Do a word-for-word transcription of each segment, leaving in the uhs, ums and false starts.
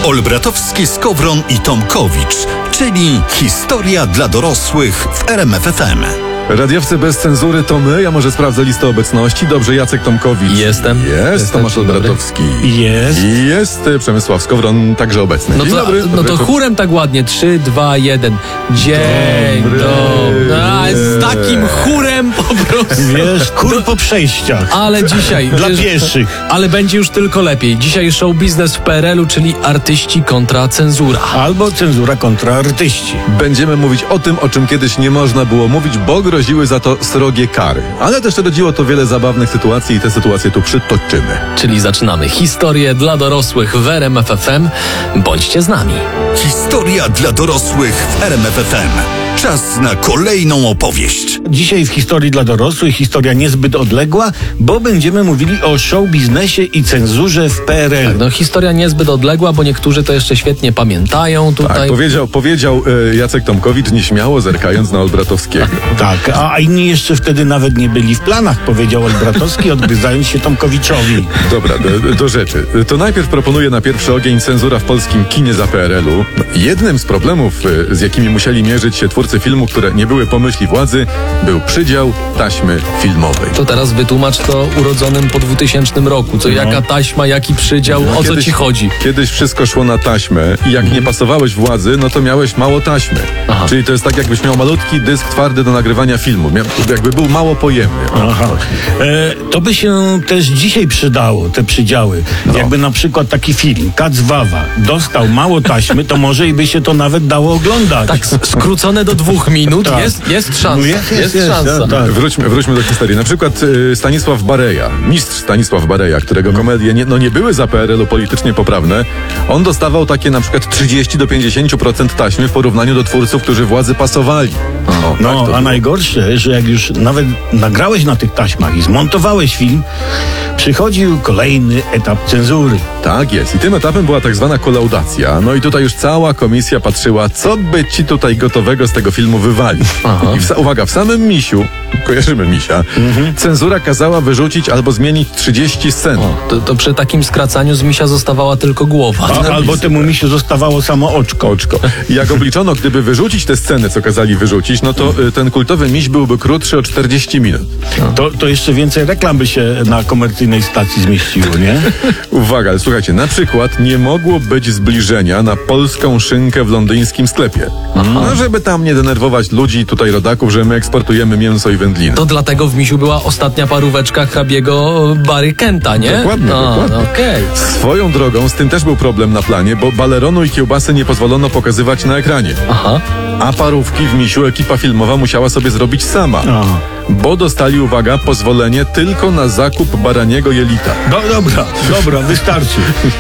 Olbratowski, Skowron i Tomkowicz, czyli historia dla dorosłych w R M F F M. Radiowcy bez cenzury to my. Ja może sprawdzę listę obecności. Dobrze, Jacek Tomkowicz. Jestem. Jest. Jestem. Tomasz Olbratowski. Jest. I jest Przemysław Skowron, także obecny. No Dzień to, dobry. no to chórem tak ładnie. Trzy, dwa, jeden. Dzień Dobry. dobry. A, z takim chórem po prostu. Wiesz, kur po przejściach. Ale dzisiaj... Dla wiesz, pieszych. Ale będzie już tylko lepiej. Dzisiaj show biznes w P R L-u, czyli artyści kontra cenzura. Albo cenzura kontra artyści. Będziemy mówić o tym, o czym kiedyś nie można było mówić, bo groziły za to srogie kary. Ale też rodziło to wiele zabawnych sytuacji i te sytuacje tu przytoczymy. Czyli zaczynamy historię dla dorosłych w R M F F M. Bądźcie z nami. Historia dla dorosłych w R M F F M. Czas na kolejną opowieść. Dzisiaj w historii dla dorosłych, historia niezbyt odległa, bo będziemy mówili o show biznesie i cenzurze w P R L. No historia niezbyt odległa, bo niektórzy to jeszcze świetnie pamiętają tutaj. Tak, powiedział, powiedział e, Jacek Tomkowicz, nieśmiało zerkając na Olbratowskiego. Tak, a inni jeszcze wtedy nawet nie byli w planach, powiedział Olbratowski, odgryzając się Tomkowiczowi. Dobra, do, do rzeczy. To najpierw proponuję na pierwszy ogień cenzura w polskim kinie za P R L-u. Jednym z problemów, e, z jakimi musieli mierzyć się twórcy filmu, które nie były pomyśli władzy, był przydział taśmy filmowej. To teraz wytłumacz to urodzonym po dwutysięcznym roku. Co, No. jaka taśma, jaki przydział, o co Kiedyś- ci chodzi? Kiedyś wszystko szło na taśmę i jak nie pasowałeś władzy, no to miałeś mało taśmy. Aha. Czyli to jest tak, jakbyś miał malutki dysk twardy do nagrywania filmu. Mia- jakby był mało pojemny. Aha. E, to by się też dzisiaj przydało, te przydziały. Jakby na przykład taki film, Kac Wawa, dostał mało taśmy, to może i by się to nawet dało oglądać. Tak, s- skrócone do dwóch minut, Tak. jest, jest szansa. No jest, jest, jest, szansa. tak. Wróćmy, wróćmy do historii. Na przykład y, Stanisław Bareja, mistrz Stanisław Bareja, którego komedie nie, no nie były za P R L-u politycznie poprawne, on dostawał takie na przykład trzydzieści do pięćdziesięciu procent taśmy w porównaniu do twórców, którzy władzy pasowali. O, tak No, to a było. najgorsze, że jak już nawet nagrałeś na tych taśmach i zmontowałeś film, przychodził kolejny etap cenzury. Tak jest. I tym etapem była tak zwana kolaudacja. No i tutaj już cała komisja patrzyła, co by ci tutaj gotowego z tego filmu wywalić. Aha. I w, uwaga, w samym misiu, kojarzymy misia, cenzura kazała wyrzucić albo zmienić trzydzieści scen. O, to, to przy takim skracaniu z misia zostawała tylko głowa. A, albo temu misiu zostawało samo oczko. Oczko. I jak obliczono, gdyby wyrzucić te sceny, co kazali wyrzucić, no to y, ten kultowy miś byłby krótszy o czterdzieści minut. To, to jeszcze więcej reklam by się na komercyjnej stacji zmieściło, nie? Uwaga, ale słuchajcie, na przykład nie mogło być zbliżenia na polską szynkę w londyńskim sklepie. No, żeby tam nie denerwować ludzi, tutaj rodaków, że my eksportujemy mięso i wędliny. To dlatego w misiu była ostatnia paróweczka hrabiego Barry Kenta, nie? Dokładnie, no, dokładnie. no, okej. Swoją drogą, z tym też był problem na planie, bo baleronu i kiełbasy nie pozwolono pokazywać na ekranie. Aha. A parówki w misiu ekipa filmowa musiała sobie zrobić sama. Aha. Bo dostali, uwaga, pozwolenie tylko na zakup baraniego jelita. No dobra, dobra, wystarczy.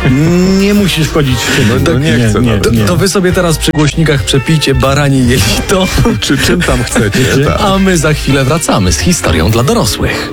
Nie musisz wchodzić w siebie. No, no nie chcę nie, nawet. nie. To wy sobie teraz przy głośnikach przepijcie baranie jelito, Czy czym tam chcecie? Tak. a my za chwilę wracamy z historią dla dorosłych.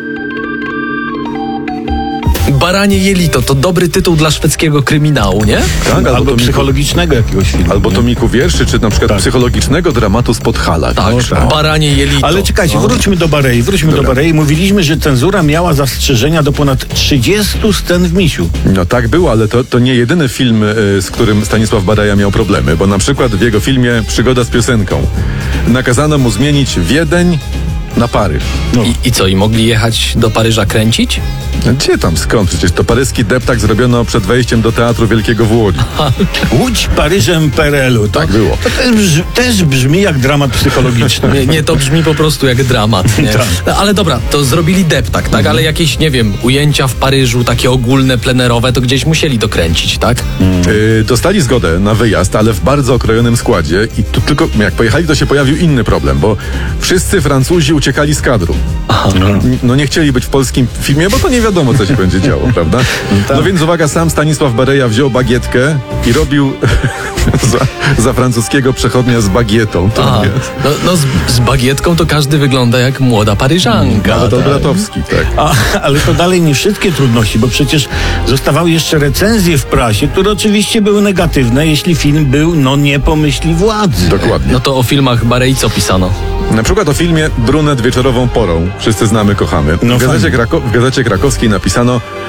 Baranie jelito to dobry tytuł dla szwedzkiego kryminału, nie? Tak, albo, Albo to psychologicznego jakiegoś filmu. Albo nie? tomiku wierszy, czy na przykład Tak. psychologicznego dramatu z Podhala. Tak, No, baranie jelito. Ale czekajcie, No. wróćmy do Barei, wróćmy do Barei. Mówiliśmy, że cenzura miała zastrzeżenia do ponad trzydziestu scen w misiu. No tak było, ale to, to nie jedyny film, y, z którym Stanisław Bareja miał problemy, bo na przykład w jego filmie Przygoda z piosenką nakazano mu zmienić Wiedeń na Paryż. No. I, I co, i mogli jechać do Paryża kręcić? No gdzie tam, skąd? Przecież to paryski deptak zrobiono przed wejściem do Teatru Wielkiego w Łodzi. Łódź Paryżem P R L-u. To, Tak było. To też, brz, też brzmi jak dramat psychologiczny. Nie, nie, to brzmi po prostu jak dramat, nie? Tak. No, ale dobra, to zrobili deptak, tak? Ale jakieś, nie wiem, ujęcia w Paryżu, takie ogólne, plenerowe, to gdzieś musieli dokręcić, tak? Y, dostali zgodę na wyjazd, ale w bardzo okrojonym składzie i tu tylko jak pojechali, to się pojawił inny problem, bo wszyscy Francuzi uciekali z kadru. N- No nie chcieli być w polskim filmie, bo to nie wiadomo, co się będzie działo, prawda? No więc uwaga, sam Stanisław Bareja wziął bagietkę i robił za, za francuskiego przechodnia z bagietą. To Aha. jest. No, no z, z bagietką to każdy wygląda jak młoda Paryżanka. Ale to tak. Olbratowski, tak. A, ale to dalej nie wszystkie trudności, bo przecież zostawały jeszcze recenzje w prasie, które oczywiście były negatywne, jeśli film był, no nie po myśli władzy. Dokładnie. No to o filmach Barei co pisano? Na przykład o filmie Brunet wieczorową porą. Wszyscy znamy, kochamy. No w, gazecie fajnie. Krako- w Gazecie Krakowskiej napisano: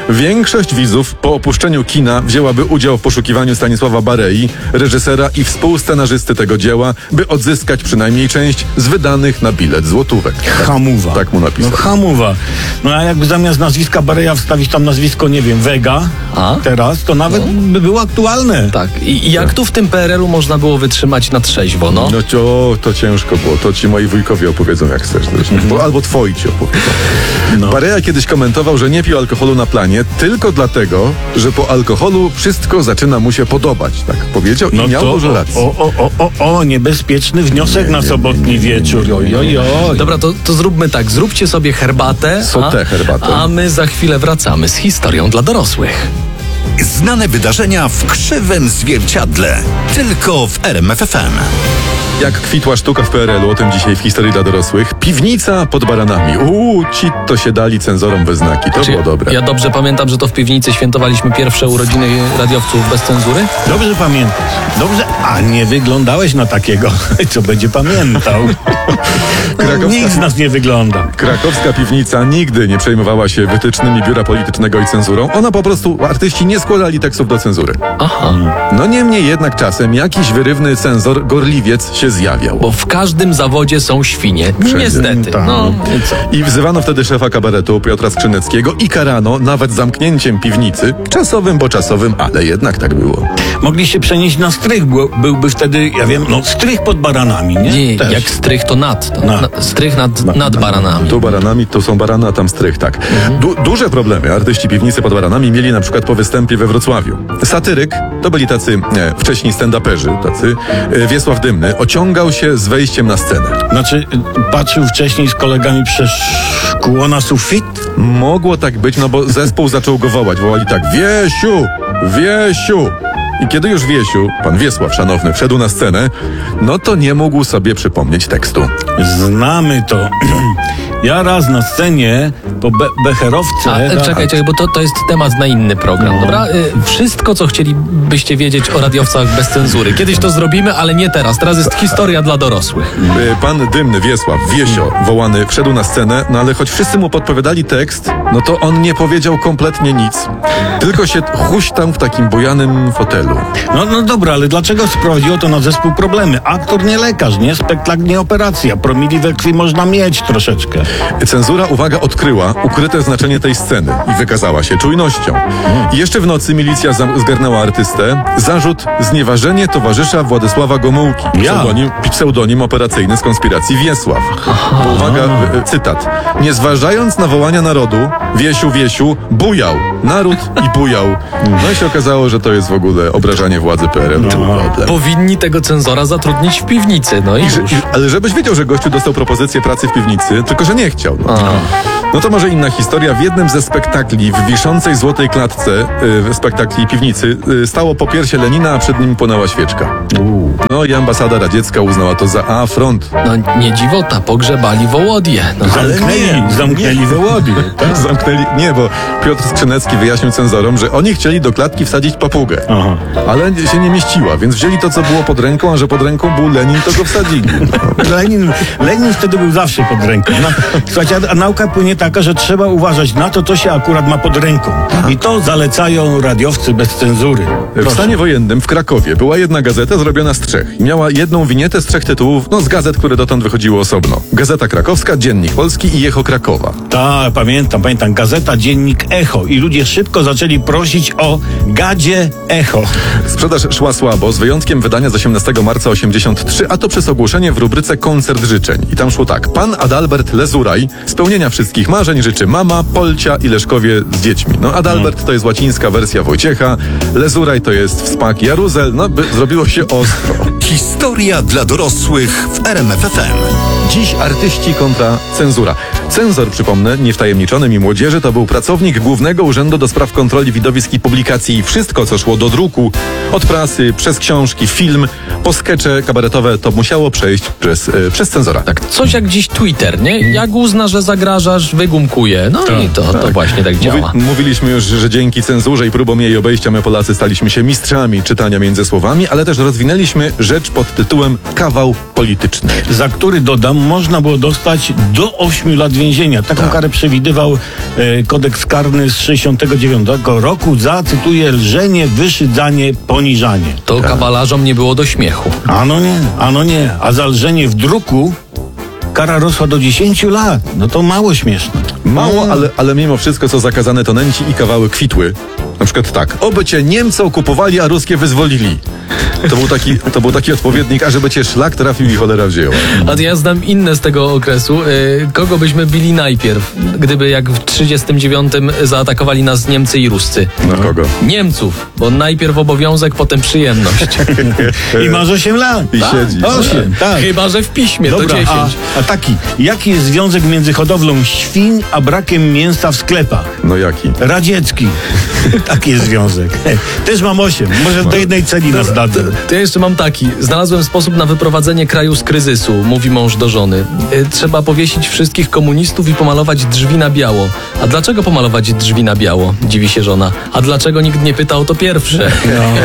Większość widzów po opuszczeniu kina wzięłaby udział w poszukiwaniu Stanisława Barei, reżysera i współscenarzysty tego dzieła, by odzyskać przynajmniej część z wydanych na bilet złotówek. Tak, Hamuwa. tak mu napisał. No hamuwa. No a jakby zamiast nazwiska Bareja wstawić tam nazwisko, nie wiem, Vega A? teraz, to nawet by było aktualne. Tak. I, i jak tu w tym P R L u można było wytrzymać na trzeźwo, no? No to, to ciężko było. To ci moi wujkowie opowiedzą, jak chcesz. Zresztą. Bo, albo twoi ci opowiedzą. No. Barea kiedyś komentował, że nie pił alkoholu na planie tylko dlatego, że po alkoholu wszystko zaczyna mu się podobać. Tak powiedział i No miał to, dużo racji. o, o, o, o, o, niebezpieczny wniosek na sobotni wieczór. Oj, oj, oj. Dobra, to, to zróbmy tak. Zróbcie sobie herbatę, Sotę a, herbatę. a my za chwilę wracamy z historią dla dorosłych. Znane wydarzenia w krzywym zwierciadle. Tylko w R M F F M. Jak kwitła sztuka w P R L u, o tym dzisiaj w historii dla dorosłych. Piwnica pod baranami. Uuu, ci to się dali cenzorom we znaki. To Czy było dobre. Ja dobrze pamiętam, że to w piwnicy świętowaliśmy pierwsze urodziny radiowców bez cenzury? Dobrze pamiętasz. Dobrze, a nie wyglądałeś na takiego, co będzie pamiętał. Krakowska- Nikt z nas nie wygląda. Krakowska piwnica nigdy nie przejmowała się wytycznymi biura politycznego i cenzurą. Ona po prostu, artyści nie składali tekstów do cenzury. Aha. No niemniej jednak czasem jakiś wyrywny cenzor, gorliwiec się zjawiał. Bo w każdym zawodzie są świnie. Niestety. Tak. No i co? I wzywano wtedy szefa kabaretu Piotra Skrzyneckiego i karano nawet zamknięciem piwnicy. Czasowym, bo czasowym, ale jednak tak było. Mogli się przenieść na strych, było, byłby wtedy, ja wiem, no strych pod baranami, nie? Nie, Też. jak strych to nad. To, Na. na, strych nad, nad baranami. Tu baranami, tu są barany, a tam strych, tak. Du- duże problemy artyści piwnicy pod baranami mieli na przykład po występie we Wrocławiu. Satyryk, to byli tacy nie, wcześniej stand-uperzy, tacy. e, Wiesław Dymny ociągał się z wejściem na scenę. Znaczy, y, patrzył wcześniej z kolegami przez szkło na sufit? Mogło tak być, no bo zespół zaczął go wołać. Wołali tak: Wiesiu! Wiesiu! I kiedy już Wiesiu, pan Wiesław szanowny, wszedł na scenę, no to nie mógł sobie przypomnieć tekstu. Znamy to. Ja raz na scenie po be- becherowce... A, e, czekaj, czekaj, bo to, to jest temat na inny program, dobra? Y, wszystko, co chcielibyście wiedzieć o radiowcach bez cenzury. Kiedyś to zrobimy, ale nie teraz. Teraz jest historia dla dorosłych. Y, Pan Dymny, Wiesław, Wiesio, wołany, wszedł na scenę, no ale choć wszyscy mu podpowiadali tekst, no to on nie powiedział kompletnie nic. Tylko się huśtał w takim bujanym fotelu. No, no dobra, ale dlaczego sprowadziło to na zespół problemy? Aktor nie lekarz, nie? Spektakl nie operacja. Promili we krwi można mieć troszeczkę. Cenzura, uwaga, odkryła ukryte znaczenie tej sceny i wykazała się czujnością. I jeszcze w nocy milicja zam- zgarnęła artystę. Zarzut: znieważenie towarzysza Władysława Gomułki. Ja. Pseudonim, pseudonim operacyjny z konspiracji Wiesław. Bo uwaga, y, y, cytat. Nie zważając na wołania narodu, Wiesiu, Wiesiu, bujał. Naród i bujał. No i się okazało, że to jest w ogóle obrażanie władzy P R L u. Problem. Powinni tego cenzora zatrudnić w piwnicy, no i Że, już. i- ale żebyś wiedział, że gościu dostał propozycję pracy w piwnicy, tylko że nie chciał. No. no to może inna historia. W jednym ze spektakli w wiszącej złotej klatce, y, w spektakli piwnicy, y, stało popiersie Lenina, a przed nim płonęła świeczka. No i ambasada radziecka uznała to za afront. No nie dziwota, pogrzebali Wołodię. No, ale Zamknęli, zamknęli Wołodię. Tak? Zamknęli. Nie, bo Piotr Skrzynecki wyjaśnił cenzorom, że oni chcieli do klatki wsadzić papugę. Aha. Ale się nie mieściła, więc wzięli to, co było pod ręką, a że pod ręką był Lenin, to go wsadzili. Lenin, Lenin wtedy był zawsze pod ręką. No, słuchajcie, a nauka płynie taka, że trzeba uważać na to, co się akurat ma pod ręką. I to zalecają radiowcy bez cenzury. W Proszę. stanie wojennym w Krakowie była jedna gazeta zrobiona z trzech. I miała jedną winietę z trzech tytułów, no z gazet, które dotąd wychodziły osobno. Gazeta Krakowska, Dziennik Polski i Echo Krakowa. Tak, pamiętam, pamiętam. Gazeta, dziennik Echo. I ludzie szybko zaczęli prosić o gadzie Echo. Sprzedaż szła słabo, z wyjątkiem wydania z osiemnastego marca osiemdziesiąt trzy, a to przez ogłoszenie w rubryce Koncert życzeń. I tam szło tak: pan Adalbert Lezuraj spełnienia wszystkich marzeń życzy mama, Polcia i Leszkowie z dziećmi. No Adalbert to jest łacińska wersja Wojciecha, Lezuraj to jest wspak Jaruzel, no by zrobiło się ostro. Historia dla dorosłych w R M F F M. Dziś artyści kontra cenzura. Cenzor, przypomnę, niewtajemniczony mi młodzieży, to był pracownik Głównego Urzędu do Spraw Kontroli Widowisk i Publikacji i wszystko, co szło do druku, od prasy, przez książki, film, po skecze kabaretowe, to musiało przejść przez, e, przez cenzora. tak, coś jak dziś Twitter, nie? Jak uzna, że zagrażasz, wygumkuje. No i to, to właśnie tak działa. Mówi, mówiliśmy już, że dzięki cenzurze i próbom jej obejścia my Polacy staliśmy się mistrzami czytania między słowami, ale też rozwinęliśmy rzecz pod tytułem kawał polityczny. Za który, dodam, można było dostać do ośmiu lat więzienia. Taką karę przewidywał e, kodeks karny z sześćdziesiątego dziewiątego roku za, cytuję, lżenie, wyszydzanie, poniżanie. To kawalarzom nie było do śmiechu. Ano nie, ano nie. A za lżenie w druku kara rosła do dziesięciu lat. No to mało śmieszne. Mało, ale, ale mimo wszystko są zakazane tonęci i kawały kwitły. Na przykład tak. Oby cię Niemcy okupowali, a ruskie wyzwolili. To był taki, to był taki odpowiednik, ażeby cię szlak trafił i cholera wzięła. A ja znam inne z tego okresu. Y, Kogo byśmy bili najpierw, gdyby jak w trzydziestym dziewiątym zaatakowali nas Niemcy i Ruscy? Na kogo? Niemców, bo najpierw obowiązek, potem przyjemność. I masz osiem lat. I siedzi. Osiem, tak. Chyba że w piśmie Dobra, to a, dziesięć. a taki, jaki jest związek między hodowlą świń, a brakiem mięsa w sklepach? No jaki? Radziecki. Taki jest związek. Też mam osiem. Może do jednej celi nas dadzą. To ja jeszcze mam taki. Znalazłem sposób na wyprowadzenie kraju z kryzysu, mówi mąż do żony. Y, Trzeba powiesić wszystkich komunistów i pomalować drzwi na biało. A dlaczego pomalować drzwi na biało? Dziwi się żona. A dlaczego nikt nie pytał, to pierwsze.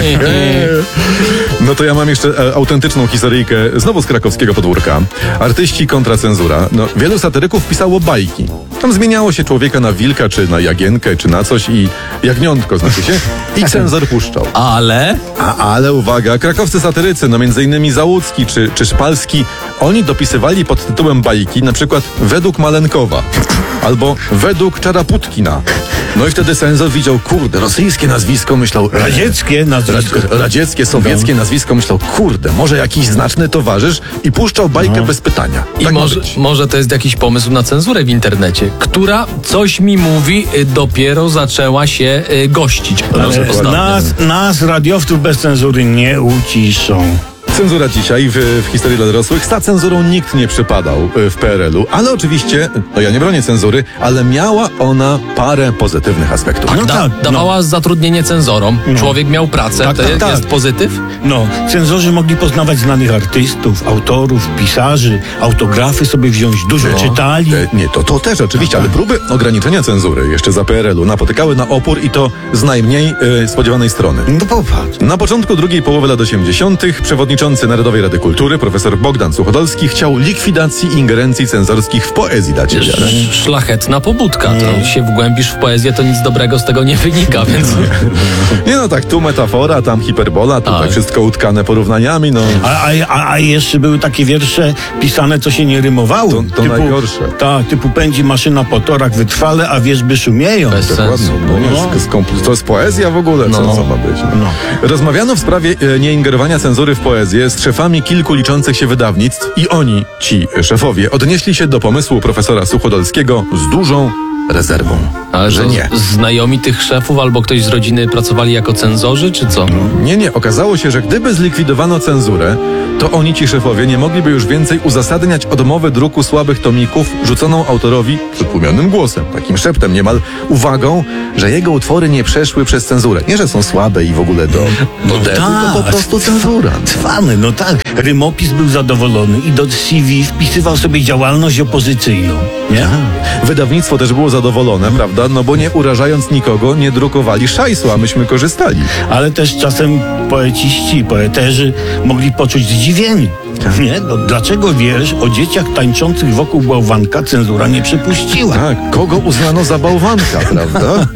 No to ja mam jeszcze e, autentyczną historyjkę znowu z krakowskiego podwórka. Artyści kontra cenzura. No, wielu satyryków pisało bajki. Tam zmieniało się człowieka na wilka, czy na jagienkę, czy na coś i jagniątko, znaczy się, i cenzor puszczał. Ale... A, ale uwaga, krakowscy satyrycy, no między innymi Załucki czy, czy Szpalski, oni dopisywali pod tytułem bajki na przykład według Malenkowa albo według Czaraputkina. No i wtedy cenzor widział, kurde, rosyjskie nazwisko, myślał... e, Radzieckie nazwisko. Ra- radzieckie, sowieckie nazwisko, myślał, kurde, może jakiś znaczny towarzysz i puszczał bajkę bez pytania. I Tak ma może, być. może to jest jakiś pomysł na cenzurę w internecie, która, coś mi mówi, y, dopiero zaczęła się y, gościć. Ale Ostatnio. nas, nas radiowców bez cenzury nie uciszą. Cenzura dzisiaj w, w historii dla dorosłych. Za cenzurą nikt nie przypadał y, w P R L u, ale oczywiście, no ja nie bronię cenzury, ale miała ona parę pozytywnych aspektów. No Da, tak, dawała zatrudnienie cenzorom. Człowiek miał pracę. Tak, to tak, jest, tak. jest pozytyw? No, cenzorzy mogli poznawać znanych artystów, autorów, pisarzy, autografy sobie wziąć, dużo czytali. E, nie, to, to też oczywiście, ale próby ograniczenia cenzury jeszcze za P R L u napotykały na opór i to z najmniej y, spodziewanej strony. No popatrz. Na początku drugiej połowy lat osiemdziesiątych przewodniczący Narodowej Rady Kultury profesor Bogdan Suchodolski chciał likwidacji ingerencji cenzorskich w poezji dać wiarę. Sz- Szlachetna pobudka. To się wgłębisz w poezję, to nic dobrego z tego nie wynika, więc... Nie no tak, tu metafora, tam hiperbola, tutaj Tak. wszystko utkane porównaniami, no... A, a, a, a jeszcze były takie wiersze pisane, co się nie rymowało. To- to najgorsze. Tak, typu pędzi maszyna po torach wytrwale, a wierzby szumieją. Bez Dokładnie. sensu. No, nie, No. z- skompl- to jest poezja w ogóle, co, No. co ma być? No. No. Rozmawiano w sprawie e, nieingerowania cenzury w poezję z szefami kilku liczących się wydawnictw i oni, ci szefowie, odnieśli się do pomysłu profesora Suchodolskiego z dużą rezerwą. Ale że że nie. znajomi tych szefów albo ktoś z rodziny pracowali jako cenzorzy, czy co? Nie, nie. Okazało się, że gdyby zlikwidowano cenzurę, to oni, ci szefowie, nie mogliby już więcej uzasadniać odmowy druku słabych tomików rzuconą autorowi przytłumionym głosem, takim szeptem niemal, uwagą, że jego utwory nie przeszły przez cenzurę. Nie, że są słabe i w ogóle do modelu, tak. to po prostu cenzura. Cwany, no tak. Rymopis był zadowolony i do C V wpisywał sobie działalność opozycyjną. Nie? Wydawnictwo też było zadowolone, prawda? No bo nie urażając nikogo, nie drukowali szajsu, a myśmy korzystali. Ale też czasem poeciści, poeterzy mogli poczuć zdziwienie. Nie? No, dlaczego wiersz o dzieciach tańczących wokół bałwanka cenzura nie przypuściła? Tak, kogo uznano za bałwanka, prawda?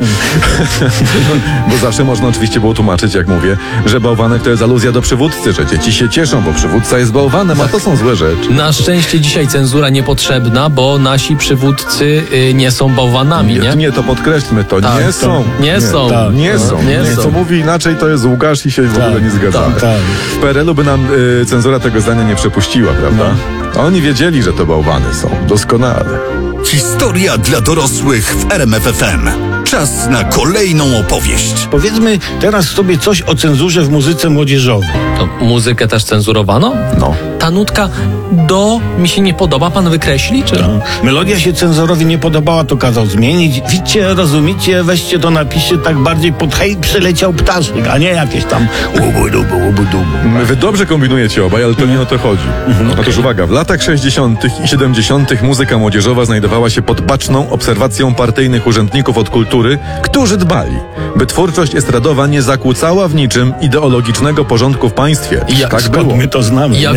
Bo zawsze można oczywiście było tłumaczyć, jak mówię, że bałwanek to jest aluzja do przywódcy, że dzieci się cieszą, bo przywódca jest bałwanem, a to są złe rzeczy. Na szczęście dzisiaj cenzura niepotrzebna, bo nasi przywódcy y, nie są bałwanami, nie? Nie, nie, to podkreślmy, to Tak, nie to są. nie są. tak, nie No, są. nie Nie, są. co mówi inaczej, to jest Łukasz i się w ogóle nie zgadzamy. tak, tak. W P R L u by nam y, cenzura tego zdania nie przepuściła, prawda? Oni wiedzieli, że to bałwany są. Doskonale. Historia dla dorosłych w R M F F M. Czas na kolejną opowieść. Powiedzmy teraz sobie coś o cenzurze w muzyce młodzieżowej. To muzykę też cenzurowano? No. Ta nutka do mi się nie podoba, pan wykreśli, czy? Melodia się cenzorowi nie podobała, to kazał zmienić. Widzicie, rozumicie, weźcie to, napiszcie tak bardziej pod hej, przyleciał ptaszek, a nie jakieś tam łubu-dubu, łubu-dubu. Wy dobrze kombinujecie obaj, ale to nie o to chodzi. Otóż uwaga, w latach sześćdziesiątych i siedemdziesiątych muzyka młodzieżowa znajdowała się pod baczną obserwacją partyjnych urzędników od kultury, którzy dbali, by twórczość estradowa nie zakłócała w niczym ideologicznego porządku w państwie. Ja- tak Skąd było. my to znamy, Ja nie? wiem, na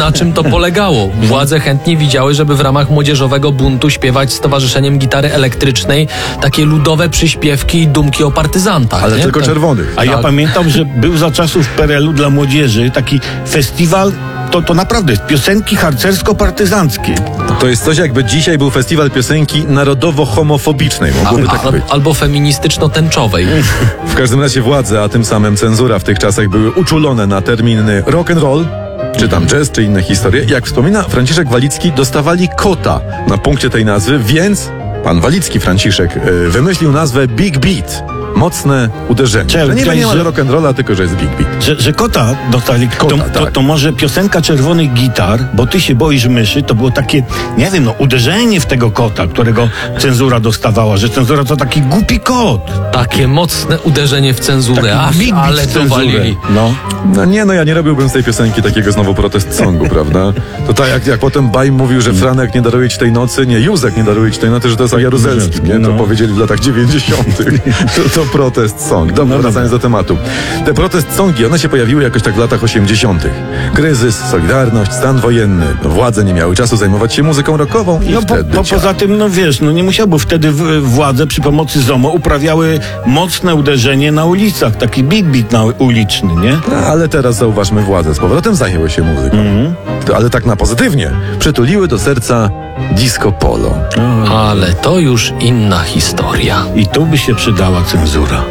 na czym to polegało. Władze chętnie widziały, żeby w ramach młodzieżowego buntu śpiewać z Towarzyszeniem Gitary Elektrycznej takie ludowe przyśpiewki i dumki o partyzantach. Ale nie? tylko Tak. czerwonych. A ja Tak. pamiętam, że był za czasów P R L-u dla młodzieży taki festiwal, to, to naprawdę piosenki harcersko-partyzanckie. To jest coś, jakby dzisiaj był festiwal piosenki narodowo-homofobicznej. Mogłoby A, tak a, być. albo feministyczno-tęczowej. W każdym razie władze, a tym samym cenzura w tych czasach były uczulone na terminy rock and roll, czy tam jazz, czy inne historie. Jak wspomina Franciszek Walicki, dostawali kota na punkcie tej nazwy, więc pan Walicki, Franciszek, yy, wymyślił nazwę Big Beat. Mocne uderzenie. Czemu? Że nie Chciałeś, nie ma że- rock and rolla, tylko że jest Big Beat. Że, że kota dostali. Kota, to, to, tak. to może piosenka Czerwonych Gitar, bo ty się boisz myszy, to było takie, nie wiem, no uderzenie w tego kota, którego cenzura dostawała, że cenzura to taki głupi kot. Takie mocne uderzenie w cenzurę. Taki Ach, big beat ale w to cenzurę. walili. No. No nie, no ja nie robiłbym z tej piosenki takiego znowu protest songu, prawda? To tak jak, jak potem Bajm mówił, że Franek nie daruje ci tej nocy, nie, Józek nie daruje ci tej nocy, że to jest Jaruzelski, nie? To No. powiedzieli w latach dziewięćdziesiątych. To, to protest song. Dobra, No wracając do tematu. Te protest songi, one się pojawiły jakoś tak w latach osiemdziesiątych. Kryzys, Solidarność, stan wojenny. No, władze nie miały czasu zajmować się muzyką rockową i No po, wtedy... po, cia- poza tym, no wiesz, no nie musiałby wtedy w, władze przy pomocy ZOMO uprawiały mocne uderzenie na ulicach, taki big beat na uliczny, nie? No, ale teraz zauważmy, władze z powrotem zajęły się muzyką. To, ale tak na pozytywnie. Przytuliły do serca disco polo. Ale to już inna historia. I tu by się przydała cenzura.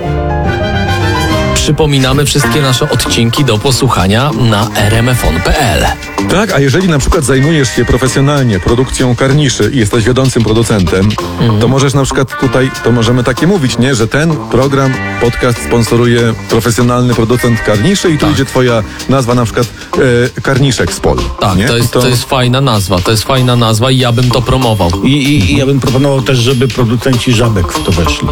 Przypominamy wszystkie nasze odcinki do posłuchania na r m f on kropka p l. Tak, a jeżeli na przykład zajmujesz się profesjonalnie produkcją karniszy i jesteś wiodącym producentem, to możesz na przykład tutaj, to możemy takie mówić, nie, że ten program, podcast sponsoruje profesjonalny producent karniszy i tu Tak. idzie twoja nazwa na przykład e, Karniszek z Pol. Tak, nie? to jest, to jest fajna nazwa, to jest fajna nazwa i ja bym to promował. I, i, i ja bym proponował też, żeby producenci żabek w to weszli.